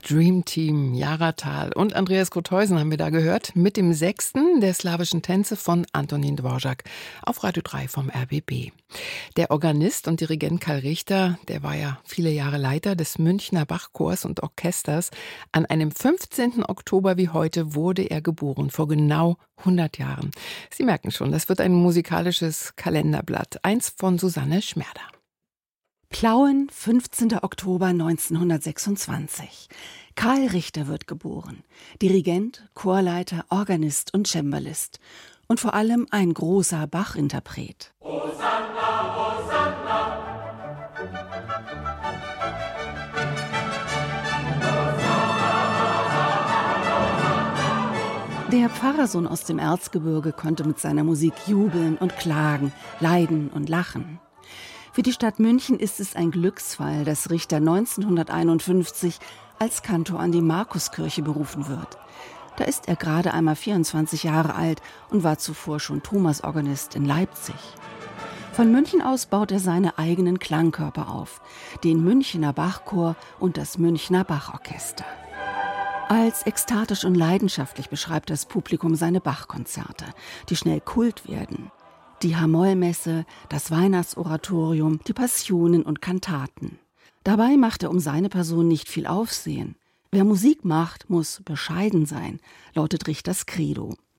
Dream Team, Jaratal und Andreas Grutheusen haben wir da gehört mit dem 6. der slawischen Tänze von Antonín Dvořák auf Radio 3 vom RBB. Der Organist und Dirigent Karl Richter, der war ja viele Jahre Leiter des Münchner Bachchors und Orchesters. An einem 15. Oktober wie heute wurde er geboren, vor genau 100 Jahren. Sie merken schon, das wird ein musikalisches Kalenderblatt, eins von Susanne Schmerder. Plauen, 15. Oktober 1926. Karl Richter wird geboren. Dirigent, Chorleiter, Organist und Cembalist. Und vor allem ein großer Bach-Interpret. Hosanna, Hosanna. Der Pfarrersohn aus dem Erzgebirge konnte mit seiner Musik jubeln und klagen, leiden und lachen. Für die Stadt München ist es ein Glücksfall, dass Richter 1951 als Kantor an die Markuskirche berufen wird. Da ist er gerade einmal 24 Jahre alt und war zuvor schon Thomasorganist in Leipzig. Von München aus baut er seine eigenen Klangkörper auf, den Münchner Bachchor und das Münchner Bachorchester. Als ekstatisch und leidenschaftlich beschreibt das Publikum seine Bachkonzerte, die schnell Kult werden. Die Hamollmesse, das Weihnachtsoratorium, die Passionen und Kantaten. Dabei macht er um seine Person nicht viel Aufsehen. Wer Musik macht, muss bescheiden sein, lautet Richters Credo.